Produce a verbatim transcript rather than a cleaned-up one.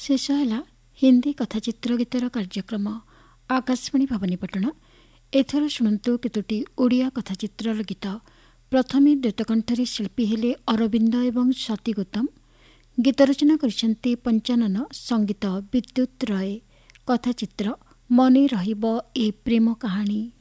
शेष है हिंदी कथाचित्र गीतर कार्यक्रम आकाशवाणी भवानीपाटना। एथर शुणु केतोटी ओडिया कथाचित्र गीत। प्रथमे द्वैतकंठरी शिल्पी हेले अरविंद एवं स्वाति गौतम। गीत रचना करिसेंती पंचानन, संगीत विद्युत रॉय। कथाचित्र मने रहिब ए प्रेम कहानी।